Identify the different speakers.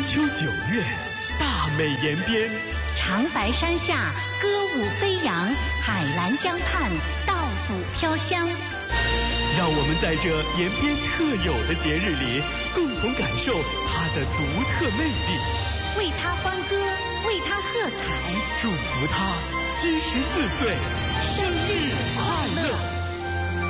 Speaker 1: 秋9月，大美延边，
Speaker 2: 长白山下歌舞飞扬，海蓝江畔稻谷飘香。
Speaker 1: 让我们在这延边特有的节日里，共同感受它的独特魅力，
Speaker 2: 为它欢歌，为它喝彩，
Speaker 1: 祝福它74岁
Speaker 2: 生